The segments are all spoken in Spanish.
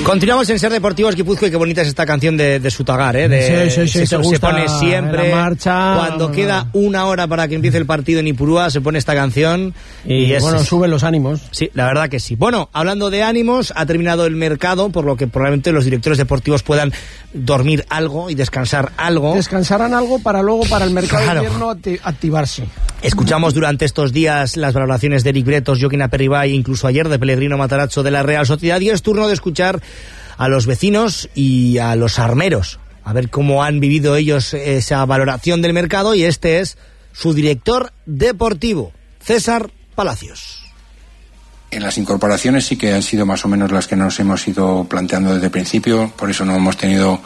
Continuamos en Ser Deportivos Guipúzcoa, y qué bonita es esta canción de Sutagar, Sí, se pone siempre marcha, cuando queda una hora para que empiece el partido en Ipurúa, se pone esta canción y bueno, suben los ánimos. Sí, la verdad que sí. Bueno, hablando de ánimos, ha terminado el mercado, por lo que probablemente los directores deportivos puedan dormir algo y descansar algo. Descansarán algo para luego, para el mercado de invierno, activarse. Escuchamos durante estos días las valoraciones de Eric Bretos, Joaquín Aperribay e incluso ayer de Pellegrino Matarazzo de la Real Sociedad, y es turno de escuchar a los vecinos y a los armeros, a ver cómo han vivido ellos esa valoración del mercado, y este es su director deportivo, César Palacios. En las incorporaciones sí que han sido más o menos las que nos hemos ido planteando desde el principio, por eso no hemos tenido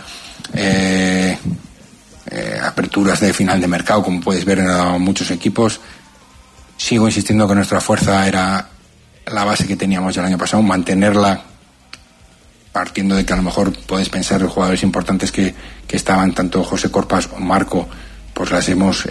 aperturas de final de mercado, como puedes ver en muchos equipos. Sigo insistiendo que nuestra fuerza era la base que teníamos el año pasado, mantenerla, partiendo de que a lo mejor puedes pensar en jugadores importantes que estaban, tanto José Corpas o Marco, pues las hemos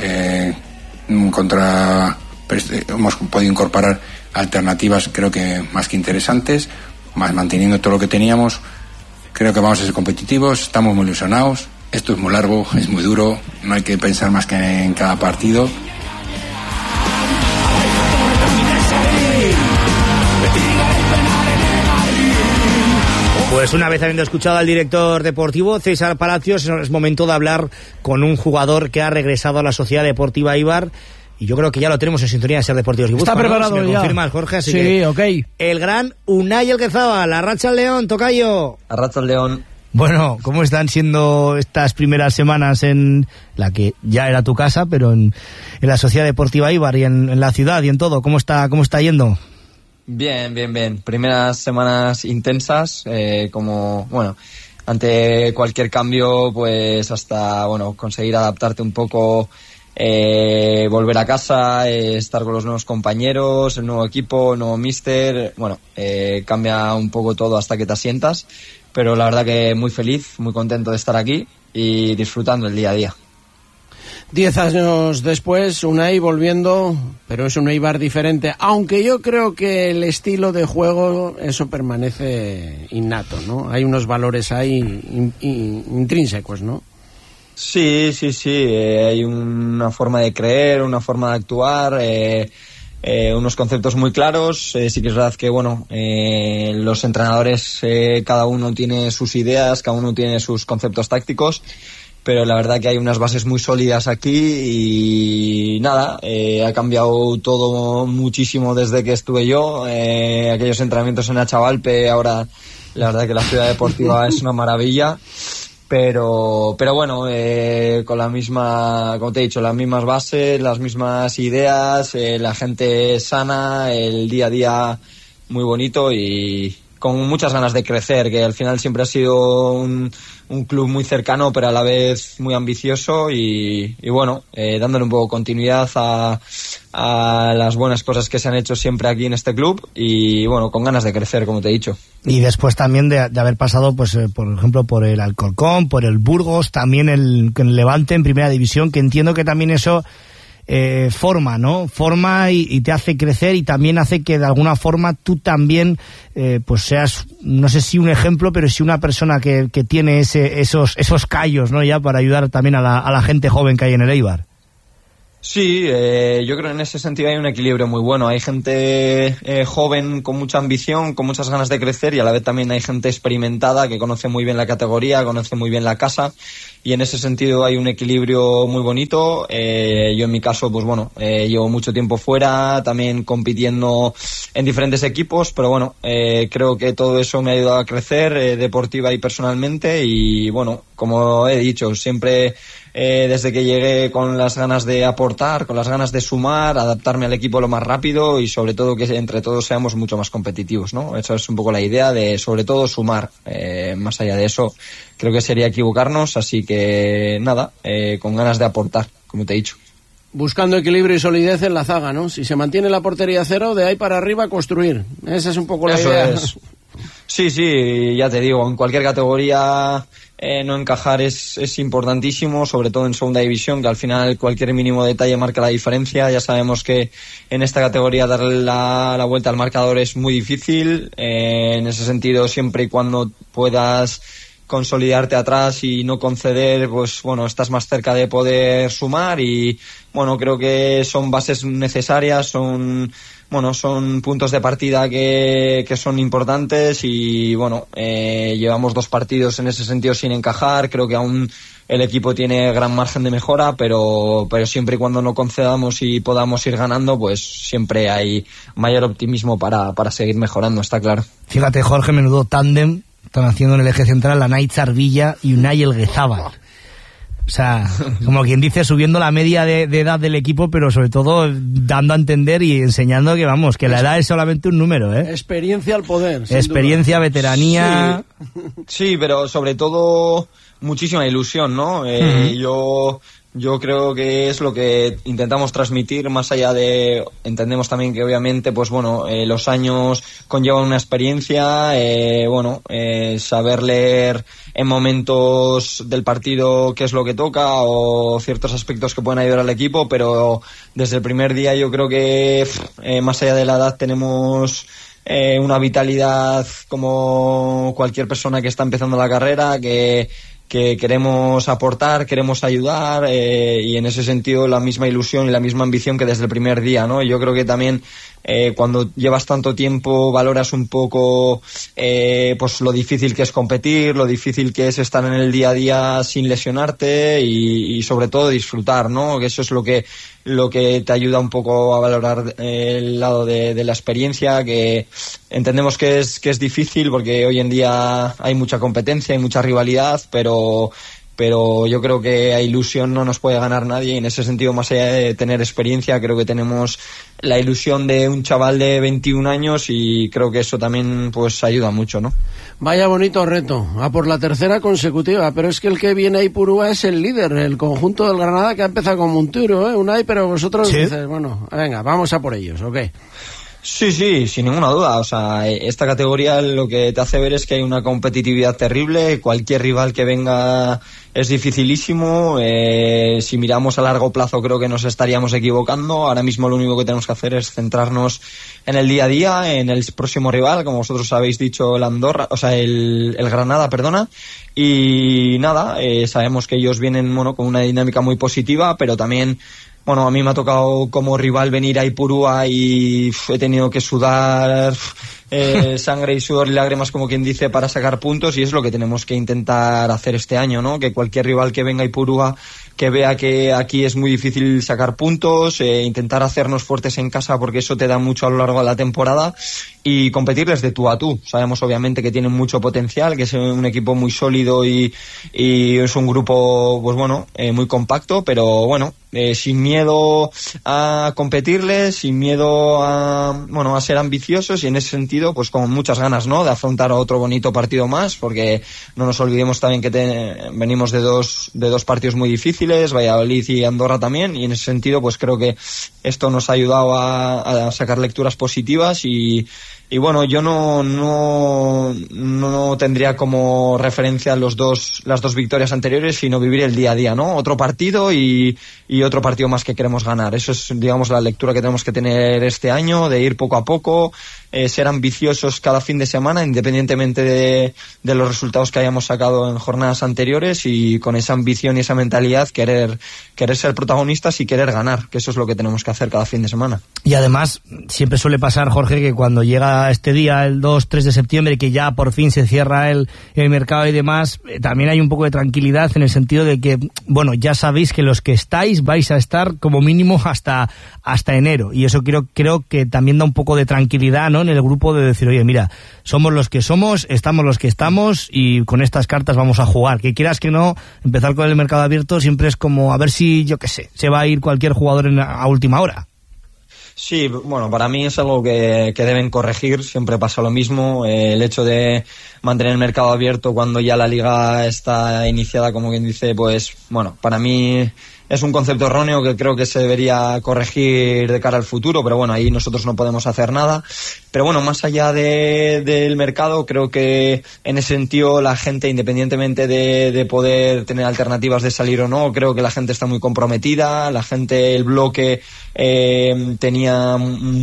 hemos podido incorporar alternativas, creo que más que interesantes, más manteniendo todo lo que teníamos. Creo que vamos a ser competitivos, estamos muy ilusionados, esto es muy largo, es muy duro, no hay que pensar más que en cada partido. Pues una vez habiendo escuchado al director deportivo, César Palacios, es momento de hablar con un jugador que ha regresado a la Sociedad Deportiva Eibar, y yo creo que ya lo tenemos en sintonía de Ser Deportivos Guipúzcoa. Está preparado, ¿no? Si me ya confirmas, Jorge, así sí, que... ok. El gran Unai Elguezábal, Arratsaldeon, tocayo. Arratsaldeon. Bueno, ¿cómo están siendo estas primeras semanas en la que ya era tu casa, pero en la Sociedad Deportiva Eibar y en la ciudad y en todo? ¿Cómo está yendo? Bien. Primeras semanas intensas, ante cualquier cambio, pues hasta, conseguir adaptarte un poco, volver a casa, estar con los nuevos compañeros, el nuevo equipo, el nuevo míster, cambia un poco todo hasta que te asientas, pero la verdad que muy feliz, muy contento de estar aquí y disfrutando el día a día. 10 años después, Unai volviendo, pero es un Eibar diferente, aunque yo creo que el estilo de juego, eso permanece innato, ¿no? Hay unos valores ahí intrínsecos, ¿no? Sí, hay una forma de creer, una forma de actuar, unos conceptos muy claros. Sí que es verdad que los entrenadores, cada uno tiene sus ideas, cada uno tiene sus conceptos tácticos, pero la verdad que hay unas bases muy sólidas aquí y nada, ha cambiado todo muchísimo desde que estuve yo. Aquellos entrenamientos en Achavalpe, ahora la verdad que la ciudad deportiva es una maravilla, pero con la misma, como te he dicho, las mismas bases, las mismas ideas, la gente sana, el día a día muy bonito y con muchas ganas de crecer, que al final siempre ha sido un club muy cercano, pero a la vez muy ambicioso y dándole un poco continuidad a las buenas cosas que se han hecho siempre aquí en este club y con ganas de crecer, como te he dicho. Y después también de haber pasado, pues por ejemplo, por el Alcorcón, por el Burgos, también el Levante en Primera División, que entiendo que también eso forma, ¿no? Forma y te hace crecer, y también hace que de alguna forma tú también pues seas, no sé si un ejemplo, pero sí una persona que tiene esos callos, ¿no? Ya para ayudar también a la gente joven que hay en el Eibar. Sí, yo creo que en ese sentido hay un equilibrio muy bueno. Hay gente joven con mucha ambición, con muchas ganas de crecer, y a la vez también hay gente experimentada que conoce muy bien la categoría, conoce muy bien la casa, y en ese sentido hay un equilibrio muy bonito. Yo en mi caso, llevo mucho tiempo fuera, también compitiendo en diferentes equipos, pero creo que todo eso me ha ayudado a crecer deportiva y personalmente, y como he dicho, siempre desde que llegué con las ganas de aportar, con las ganas de sumar, adaptarme al equipo lo más rápido y sobre todo que entre todos seamos mucho más competitivos, ¿no? Esa es un poco la idea de, sobre todo, sumar. Más allá de eso, creo que sería equivocarnos, así que nada, con ganas de aportar, como te he dicho. Buscando equilibrio y solidez en la zaga, ¿no? Si se mantiene la portería cero, de ahí para arriba construir. Esa es un poco la idea. Sí, ya te digo, en cualquier categoría no encajar es importantísimo, sobre todo en segunda división, que al final cualquier mínimo detalle marca la diferencia. Ya sabemos que en esta categoría darle la vuelta al marcador es muy difícil. En ese sentido, siempre y cuando puedas consolidarte atrás y no conceder, pues bueno, estás más cerca de poder sumar y bueno, creo que son bases necesarias, son puntos de partida que son importantes y bueno, llevamos 2 partidos en ese sentido sin encajar. Creo que aún el equipo tiene gran margen de mejora, pero siempre y cuando no concedamos y podamos ir ganando, pues siempre hay mayor optimismo para seguir mejorando, está claro. Fíjate, Jorge, menudo tándem están haciendo en el eje central la Naitzar Villa y Unai Elguezábal. O sea, como quien dice, subiendo la media de edad del equipo, pero sobre todo dando a entender y enseñando que, vamos, que la edad es solamente un número, ¿eh? Experiencia al poder. Experiencia, veteranía. Sí, pero sobre todo muchísima ilusión, ¿no? Yo creo que es lo que intentamos transmitir, más allá de... Entendemos también que obviamente, pues bueno, los años conllevan una experiencia, saber leer en momentos del partido qué es lo que toca o ciertos aspectos que pueden ayudar al equipo, pero desde el primer día yo creo que más allá de la edad tenemos una vitalidad como cualquier persona que está empezando la carrera, que queremos aportar, queremos ayudar y en ese sentido la misma ilusión y la misma ambición que desde el primer día, ¿no? Yo creo que también cuando llevas tanto tiempo valoras un poco pues lo difícil que es competir, lo difícil que es estar en el día a día sin lesionarte y sobre todo disfrutar, ¿no? Que eso es lo que te ayuda un poco a valorar el lado de la experiencia, que entendemos que es difícil porque hoy en día hay mucha competencia, hay mucha rivalidad, pero yo creo que a ilusión no nos puede ganar nadie y en ese sentido, más allá de tener experiencia, creo que tenemos la ilusión de un chaval de 21 años y creo que eso también pues ayuda mucho, ¿no? Vaya bonito reto, a por la 3ª consecutiva, pero es que el que viene ahí Ipurúa es el líder, el conjunto del Granada que ha empezado con Monturo, Unai, pero vosotros dices, bueno, venga, vamos a por ellos, ¿ok? Sí, sin ninguna duda. O sea, esta categoría lo que te hace ver es que hay una competitividad terrible. Cualquier rival que venga es dificilísimo. Si miramos a largo plazo creo que nos estaríamos equivocando. Ahora mismo lo único que tenemos que hacer es centrarnos en el día a día, en el próximo rival, como vosotros habéis dicho, el Granada, perdona. Y nada, sabemos que ellos vienen con una dinámica muy positiva, pero también a mí me ha tocado como rival venir a Ipurúa y he tenido que sudar sangre y sudor y lágrimas, como quien dice, para sacar puntos, y es lo que tenemos que intentar hacer este año, ¿no? Que cualquier rival que venga a Ipurúa, que vea que aquí es muy difícil sacar puntos, intentar hacernos fuertes en casa, porque eso te da mucho a lo largo de la temporada, y competirles de tú a tú. Sabemos obviamente que tienen mucho potencial, que es un equipo muy sólido y es un grupo muy compacto, pero sin miedo a competirles, sin miedo a ser ambiciosos, y en ese sentido pues con muchas ganas, ¿no?, de afrontar otro bonito partido más, porque no nos olvidemos también que venimos de dos partidos muy difíciles, Valladolid y Andorra también, y en ese sentido pues creo que esto nos ha ayudado a sacar lecturas positivas y yo no tendría como referencia las dos victorias anteriores, sino vivir el día a día, ¿no? Otro partido y otro partido más que queremos ganar. Eso es, digamos, la lectura que tenemos que tener este año, de ir poco a poco, ser ambiciosos cada fin de semana, independientemente de los resultados que hayamos sacado en jornadas anteriores, y con esa ambición y esa mentalidad querer ser protagonistas y querer ganar, que eso es lo que tenemos que hacer cada fin de semana. Y además, siempre suele pasar, Jorge, que cuando llega este día, el 2-3 de septiembre, que ya por fin se cierra el mercado y demás, también hay un poco de tranquilidad en el sentido de que, ya sabéis que los que estáis vais a estar como mínimo hasta enero, y eso creo que también da un poco de tranquilidad, ¿no?, en el grupo, de decir, oye, mira, somos los que somos, estamos los que estamos, y con estas cartas vamos a jugar. Que quieras que no, empezar con el mercado abierto siempre es como a ver si, yo qué sé, se va a ir cualquier jugador a última hora. Sí, para mí es algo que deben corregir. Siempre pasa lo mismo, el hecho de mantener el mercado abierto cuando ya la liga está iniciada, como quien dice, pues para mí un concepto erróneo que creo que se debería corregir de cara al futuro, pero bueno, ahí nosotros no podemos hacer nada. Pero bueno, más allá del mercado, creo que en ese sentido la gente, independientemente de poder tener alternativas de salir o no, creo que la gente está muy comprometida, la gente, el bloque tenía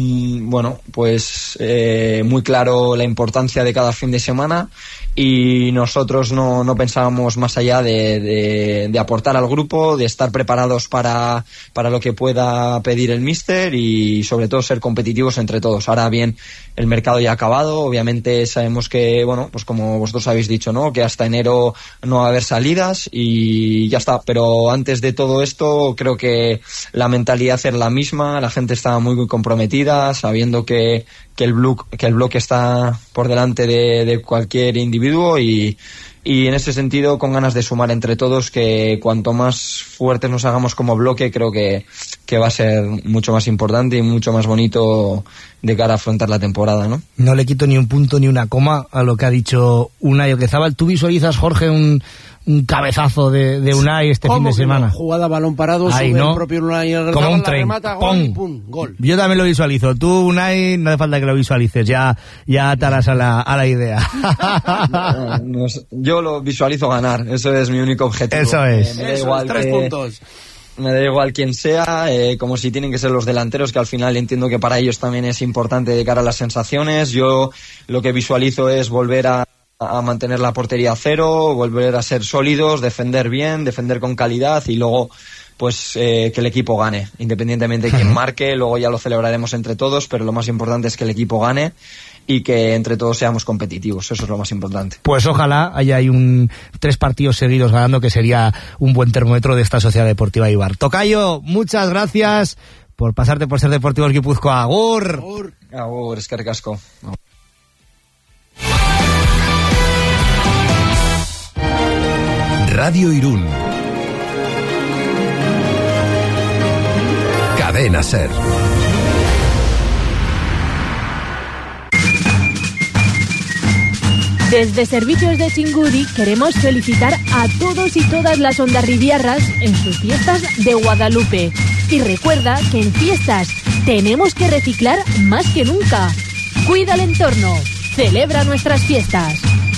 muy claro la importancia de cada fin de semana, y nosotros no pensábamos más allá de aportar al grupo, de estar preparados para lo que pueda pedir el míster y sobre todo ser competitivos entre todos. Ahora bien, el mercado ya ha acabado, obviamente sabemos que, pues como vosotros habéis dicho, ¿no?, que hasta enero no va a haber salidas y ya está. Pero antes de todo esto creo que la mentalidad es la misma, la gente está muy comprometida, sabiendo que el bloque está por delante de cualquier individuo y en ese sentido con ganas de sumar entre todos, que cuanto más fuertes nos hagamos como bloque, creo que va a ser mucho más importante y mucho más bonito de cara a afrontar la temporada, ¿no? No le quito ni un punto ni una coma a lo que ha dicho Unai Oquezabal. ¿Tú visualizas, Jorge, un cabezazo de Unai este fin de semana? No? Jugada balón parado, ahí, sube ¿no? el propio Unai, como un tren, remata, gol, y pum, gol. Yo también lo visualizo. Tú, Unai, no hace falta que lo visualices, ya te harás a la idea. Yo lo visualizo ganar, eso es mi único objetivo. Eso es. Me da igual 3 puntos. Me da igual quién sea, como si tienen que ser los delanteros, que al final entiendo que para ellos también es importante de cara a las sensaciones. Yo lo que visualizo es volver a mantener la portería a cero, volver a ser sólidos, defender bien, defender con calidad y luego que el equipo gane, independientemente de quién marque. Luego ya lo celebraremos entre todos, pero lo más importante es que el equipo gane y que entre todos seamos competitivos. Eso es lo más importante. Pues ojalá haya 3 partidos seguidos ganando, que sería un buen termómetro de esta Sociedad Deportiva Eibar. Tocayo, muchas gracias por pasarte por Ser Deportivos Guipúzcoa. Agur. Agur, eskerrik asko. Radio Irún. Cadena Ser. Desde Servicios de Chingudi queremos felicitar a todos y todas las ondarribiarras en sus fiestas de Guadalupe. Y recuerda que en fiestas tenemos que reciclar más que nunca. Cuida el entorno. Celebra nuestras fiestas.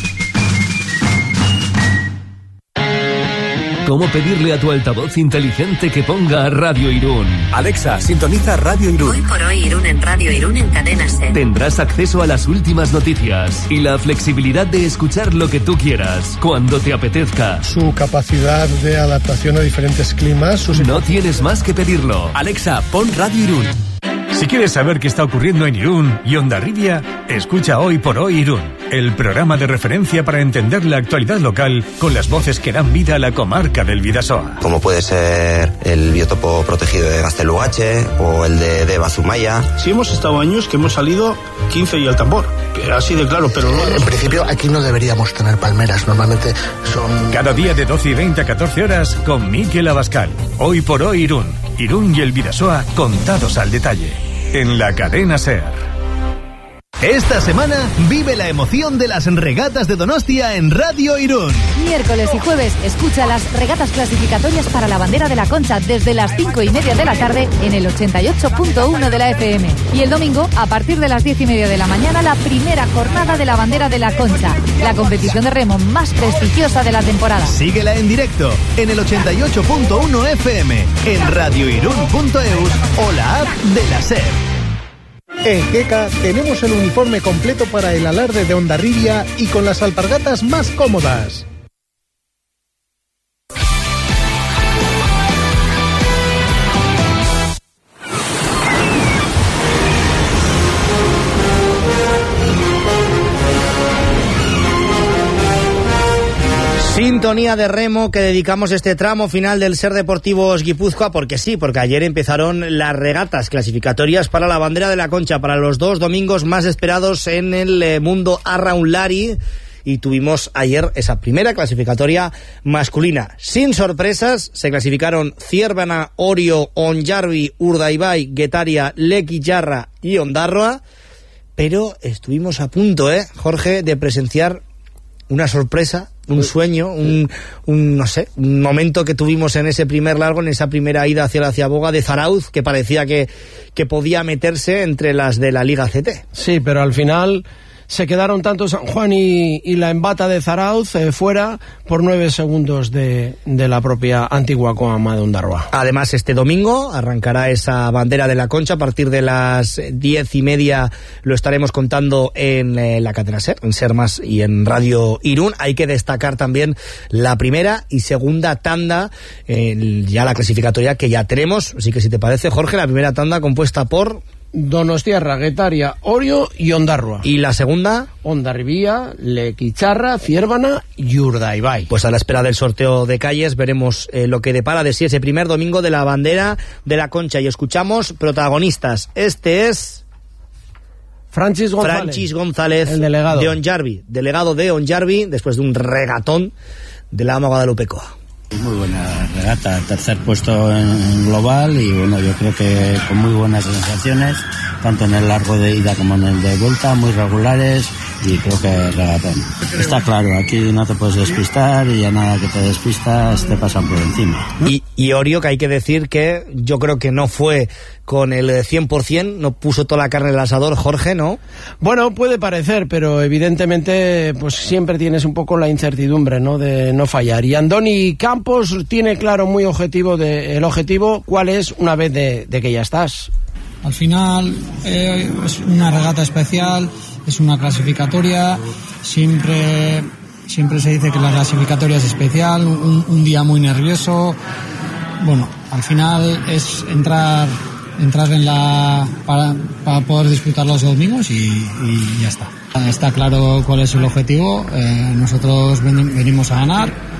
¿Cómo pedirle a tu altavoz inteligente que ponga Radio Irún? Alexa, sintoniza Radio Irún. Hoy por hoy Irún en Radio Irún en Cadena Ser. Tendrás acceso a las últimas noticias y la flexibilidad de escuchar lo que tú quieras, cuando te apetezca. Su capacidad de adaptación a diferentes climas. No tienes más que pedirlo. Alexa, pon Radio Irún. Si quieres saber qué está ocurriendo en Irún y Hondarribia, escucha Hoy por Hoy Irún, el programa de referencia para entender la actualidad local con las voces que dan vida a la comarca del Bidasoa. Como puede ser el biotopo protegido de Gaztelugatxe o el de Deva Zumaya. Sí, hemos estado años que hemos salido 15 y al tambor, así de claro, pero no... En principio aquí no deberíamos tener palmeras, normalmente son... Cada día de 12:20 a 14 horas con Mikel Abascal. Hoy por Hoy Irún. Irún y el Bidasoa contados al detalle. En la Cadena Ser. Esta semana vive la emoción de las regatas de Donostia en Radio Irún. Miércoles y jueves escucha las regatas clasificatorias para la Bandera de la Concha desde las 5:30 de la tarde en el 88.1 de la FM. Y el domingo, a partir de las 10:30 de la mañana, la primera jornada de la Bandera de la Concha, la competición de remo más prestigiosa de la temporada. Síguela en directo en el 88.1 FM, en radioirún.eus o la app de la SER. En Queca tenemos el uniforme completo para el alarde de Hondarribia y con las alpargatas más cómodas. Sintonía de remo que dedicamos este tramo final del Ser Deportivos Guipúzcoa, porque ayer empezaron las regatas clasificatorias para la Bandera de la Concha, para los 2 domingos más esperados en el mundo arraunlari, y tuvimos ayer esa primera clasificatoria masculina. Sin sorpresas, se clasificaron Ziérbana, Orio, Ondarribia, Urdaibai, Getaria, Lequillarra y Ondarroa, pero estuvimos a punto, Jorge, de presenciar una sorpresa un sueño, no sé, un momento que tuvimos en ese primer largo, en esa primera ida hacia la Ciaboga de Zarauz, que parecía que podía meterse entre las de la Liga CT. Sí, pero al final se quedaron tanto San Juan y la Embata de Zarauz fuera por 9 segundos de la propia antigua Coama de Ondarroa. Además, este domingo arrancará esa bandera de la Concha a partir de las 10:30. Lo estaremos contando en la cadena SER, en SER Más y en Radio Irún. Hay que destacar también la primera y segunda tanda, ya la clasificatoria que ya tenemos. Así que si te parece, Jorge, la primera tanda compuesta por Donostiarra, Guetaria, Orio y Ondarroa. ¿Y la segunda? Hondarribía, Lequicharra, Ciervana y Urdaibai. Pues a la espera del sorteo de calles veremos lo que depara de sí ese primer domingo de la bandera de la Concha. Y escuchamos protagonistas. Este es Francis González, el delegado de Ondarribia, delegado de Ondarribia, después de un regatón de la AMA Guadalupecoa. Muy buena regata, tercer puesto en global y bueno, yo creo que con muy buenas sensaciones, tanto en el largo de ida como en el de vuelta, muy regulares y creo que regatón. Está claro, aquí no te puedes despistar y a nada que te despistas te pasan por encima. Y Orio, que hay que decir que yo creo que no fue con el 100%, no puso toda la carne en el asador, Jorge, ¿no? Bueno, puede parecer, pero evidentemente pues siempre tienes un poco la incertidumbre, ¿no?, de no fallar. Y Andoni Campos tiene claro muy el objetivo, ¿cuál es una vez de que ya estás? Al final es una regata especial, es una clasificatoria, siempre se dice que la clasificatoria es especial, un día muy nervioso. Bueno, al final es entrar en para poder disfrutar los domingos y ya está. Está claro cuál es el objetivo, nosotros venimos a ganar.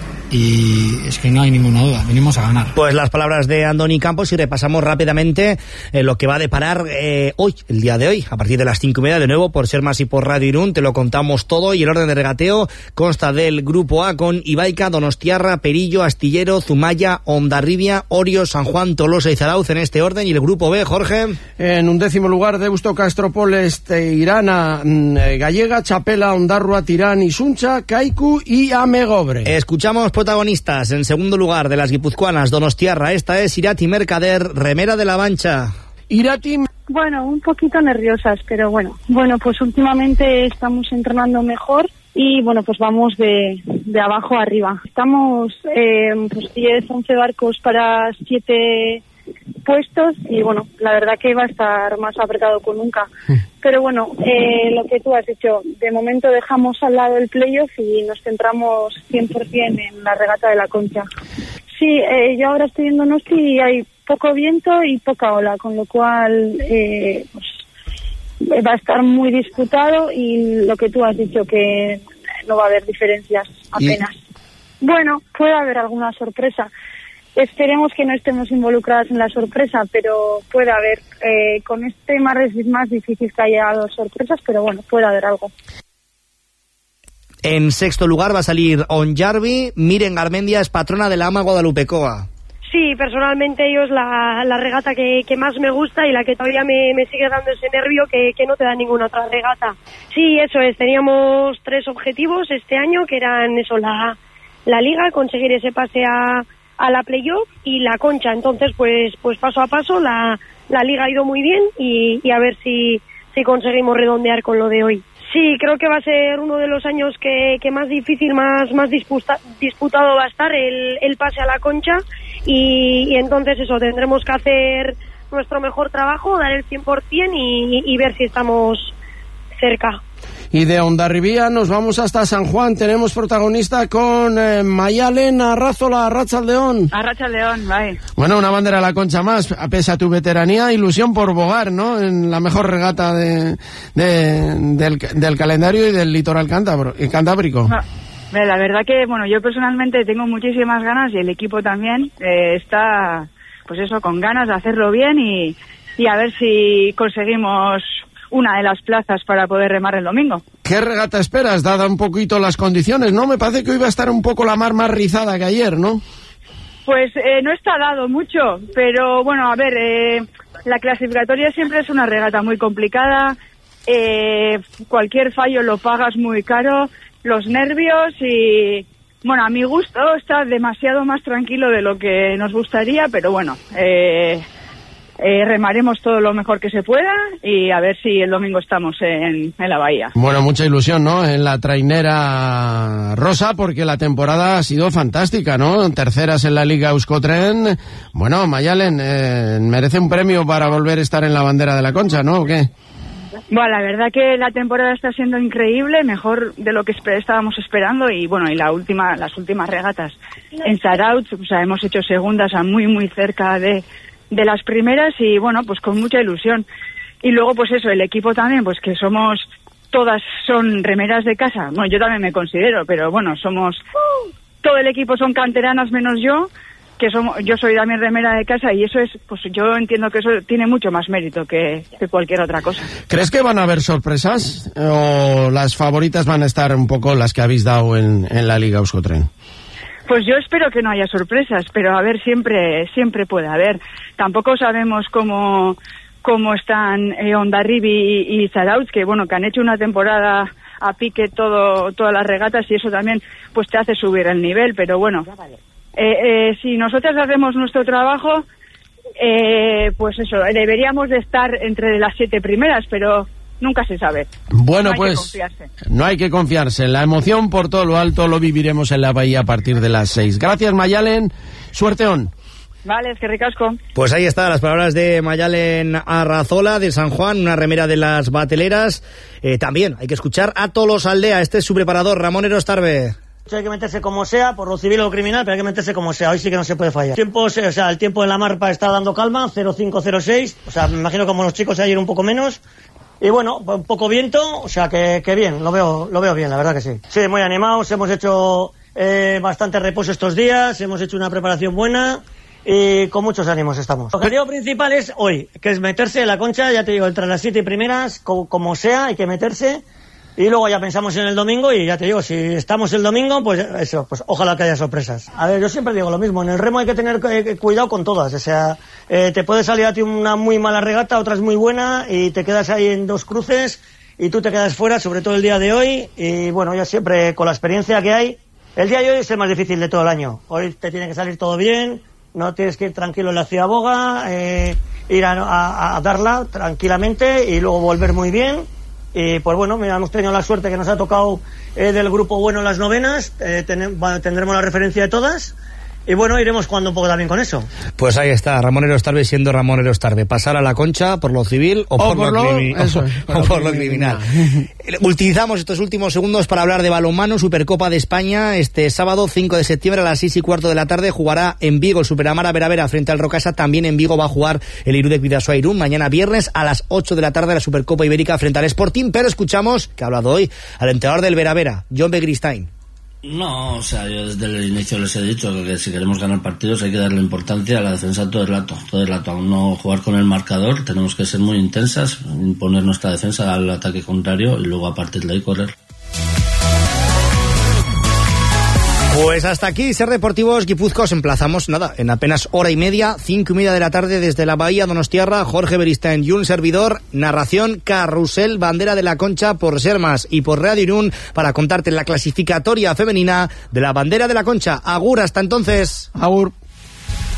Y es que no hay ninguna duda, venimos a ganar. Pues las palabras de Andoni Campos y repasamos rápidamente lo que va a deparar hoy, el día de hoy, a partir de las 5:30 de nuevo por Ser Más y por Radio Irún, te lo contamos todo y el orden de regateo consta del grupo A con Ibaica, Donostiarra, Perillo, Astillero, Zumaya, Hondarribia, Orio, San Juan, Tolosa y Zarauz en este orden, y el grupo B, Jorge. En un 10º lugar, Deusto, Castropoles, Teirana, Gallega, Chapela, Ondarroa, Tirán y Suncha, Kaiku y Amegobre. Escuchamos protagonistas. En segundo lugar de las guipuzcoanas, Donostiarra, esta es Irati Mercader, remera de la Mancha. Irati. Bueno, un poquito nerviosas, pero bueno, pues últimamente estamos entrenando mejor y bueno, pues vamos de abajo arriba. Estamos pues 10, 11 barcos para 7 puestos y bueno, la verdad que va a estar más apretado que nunca. Pero bueno, lo que tú has dicho, de momento dejamos al lado el playoff y nos centramos 100% en la regata de la Concha. Sí, yo ahora estoy en Donosti y hay poco viento y poca ola, con lo cual pues va a estar muy disputado y lo que tú has dicho, que no va a haber diferencias apenas. Bueno, puede haber alguna sorpresa. Esperemos que no estemos involucradas en la sorpresa, pero puede haber. Con este mar es más difícil que haya sorpresas, pero bueno, puede haber algo. En sexto lugar va a salir Ondarribia. Miren Garmendia es patrona de la AMA Guadalupecoa. Sí, personalmente yo es la regata que más me gusta y la que todavía me sigue dando ese nervio que no te da ninguna otra regata. Sí, eso es. Teníamos 3 objetivos este año, que eran eso, la Liga, conseguir ese pase a la playoff y la Concha. Entonces pues paso a paso la Liga ha ido muy bien y a ver si conseguimos redondear con lo de hoy. Sí, creo que va a ser uno de los años que más difícil, más disputado va a estar el pase a la Concha y entonces eso, tendremos que hacer nuestro mejor trabajo, dar el 100% y ver si estamos cerca. Y de Hondarribia nos vamos hasta San Juan. Tenemos protagonista con Mayalen Arrazola, Arratsaldeon. Arratsaldeon, vale. Bueno, una bandera a la Concha más, pese a tu veteranía, ilusión por bogar, ¿no? En la mejor regata del calendario y del litoral cantábrico. La verdad que, bueno, yo personalmente tengo muchísimas ganas y el equipo también está, pues eso, con ganas de hacerlo bien y a ver si conseguimos una de las plazas para poder remar el domingo. ¿Qué regata esperas, dada un poquito las condiciones, no? Me parece que hoy va a estar un poco la mar más rizada que ayer, ¿no? Pues no está dado mucho, pero bueno, a ver, la clasificatoria siempre es una regata muy complicada, cualquier fallo lo pagas muy caro, los nervios y, bueno, a mi gusto está demasiado más tranquilo de lo que nos gustaría, pero bueno, remaremos todo lo mejor que se pueda y a ver si el domingo estamos en la bahía. Bueno, mucha ilusión, ¿no?, en la trainera rosa, porque la temporada ha sido fantástica, ¿no? Terceras en la Liga Euskotren. Bueno, Mayalen, merece un premio para volver a estar en la bandera de la Concha, ¿no? ¿O qué? Bueno, la verdad que la temporada está siendo increíble, mejor de lo que estábamos esperando y bueno, y las últimas regatas en Zarautz, o sea, hemos hecho segundas a muy cerca de las primeras y bueno, pues con mucha ilusión. Y luego pues eso, el equipo también, pues que todas son remeras de casa. Bueno, yo también me considero, pero bueno, todo el equipo son canteranas menos yo, yo soy también remera de casa y eso es, pues yo entiendo que eso tiene mucho más mérito que cualquier otra cosa. ¿Crees que van a haber sorpresas o las favoritas van a estar un poco las que habéis dado en la Liga Euskotren? Pues yo espero que no haya sorpresas, pero a ver, siempre puede haber. Tampoco sabemos cómo están Hondarribia y Zarautz, que bueno, que han hecho una temporada a pique todas las regatas y eso también pues te hace subir el nivel, pero bueno, si nosotros hacemos nuestro trabajo, pues eso, deberíamos de estar entre las 7 primeras, pero nunca se sabe. Bueno, pues no hay que confiarse. La emoción por todo lo alto lo viviremos en la bahía a partir de las 6. Gracias, Mayalen. Suerteón. Vale, es que ricasco. Pues ahí están las palabras de Mayalen Arrazola de San Juan, una remera de las bateleras. También hay que escuchar a Tolosaldea. Este es su preparador, Ramón Erostarbe. Hay que meterse como sea, por lo civil o criminal, pero hay que meterse como sea. Hoy sí que no se puede fallar. El tiempo en la marpa está dando calma, 0,5-0,6. O sea, me imagino como los chicos ayer un poco menos. Y bueno, un poco viento, o sea que bien, lo veo bien, la verdad que sí. Sí, muy animados, hemos hecho bastante reposo estos días, hemos hecho una preparación buena y con muchos ánimos estamos. El objetivo principal es hoy, que es meterse en la Concha, ya te digo, entre las 7 primeras, como sea, hay que meterse. Y luego ya pensamos en el domingo y ya te digo, si estamos el domingo, pues eso, pues ojalá que haya sorpresas. A ver, yo siempre digo lo mismo, en el remo hay que tener cuidado con todas, o sea, te puede salir a ti una muy mala regata, otra es muy buena y te quedas ahí en 2 cruces y tú te quedas fuera, sobre todo el día de hoy y bueno, ya siempre con la experiencia que hay, el día de hoy es el más difícil de todo el año. Hoy te tiene que salir todo bien, no tienes que ir tranquilo en la ciudad ir a darla tranquilamente y luego volver muy bien. Y pues bueno, hemos tenido la suerte que nos ha tocado del grupo bueno en las novenas, tendremos la referencia de todas. Y bueno, iremos jugando un poco también con eso. Pues ahí está, Ramón Erostarbe siendo Ramón Erostarbe. Pasar a la Concha por lo civil o por lo criminal. Utilizamos estos últimos segundos para hablar de balonmano, Supercopa de España. Este sábado 5 de septiembre a las 6:15 de la tarde jugará en Vigo el Superamara Vera frente al Rocasa. También en Vigo va a jugar el Irudek Bidasoa Irún. Mañana viernes a las 8 de la tarde la Supercopa Ibérica frente al Sporting. Pero escuchamos, que ha hablado hoy, al entrenador del Vera, John Begristain. No, o sea, yo desde el inicio les he dicho que si queremos ganar partidos hay que darle importancia a la defensa todo el rato, aún no jugar con el marcador, tenemos que ser muy intensas, imponer nuestra defensa al ataque contrario y luego a partir de ahí correr. Pues hasta aquí, Ser Deportivos Guipúzcoa. Os emplazamos, en apenas hora y media, 5:30 de la tarde desde la Bahía Donostiarra. Jorge Beristain y un servidor. Narración Carrusel, bandera de la Concha por Ser Más y por Radio Irún para contarte la clasificatoria femenina de la bandera de la Concha. Agur, hasta entonces. Agur.